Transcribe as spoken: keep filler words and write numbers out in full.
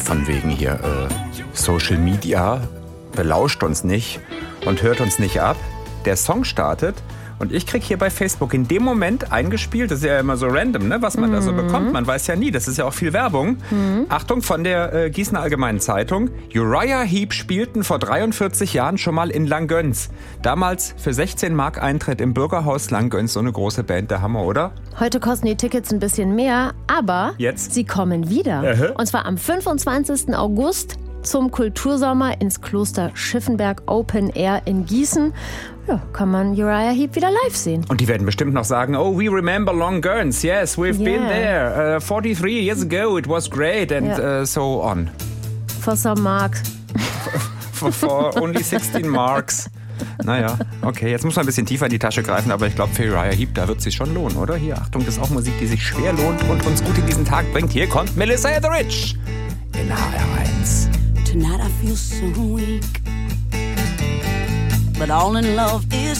von wegen hier äh, Social Media, belauscht uns nicht und hört uns nicht ab. Der Song startet und ich krieg hier bei Facebook in dem Moment eingespielt, das ist ja immer so random, ne, was man mhm. da so bekommt, man weiß ja nie, das ist ja auch viel Werbung. Mhm. Achtung, von der äh, Gießener Allgemeinen Zeitung. Uriah Heep spielten vor dreiundvierzig Jahren schon mal in Langgöns. Damals für sechzehn Mark Eintritt im Bürgerhaus Langgöns, so eine große Band, der Hammer, oder? Heute kosten die Tickets ein bisschen mehr, aber Jetzt? sie kommen wieder. Äh. Und zwar am fünfundzwanzigsten August zum Kultursommer ins Kloster Schiffenberg Open Air in Gießen. Ja, kann man Uriah Heep wieder live sehen. Und die werden bestimmt noch sagen, oh, we remember Langgöns. Yes, we've Yeah. been there. Uh, forty-three years ago, it was great and Ja. uh, so on. For some marks. For, for only sixteen marks. Naja, okay, jetzt muss man ein bisschen tiefer in die Tasche greifen, aber ich glaube, für Uriah Heep, da wird es sich schon lohnen, oder? Hier, Achtung, das ist auch Musik, die sich schwer lohnt und uns gut in diesen Tag bringt. Hier kommt Melissa Etheridge in H R eins. Tonight I feel so weak, but all in love is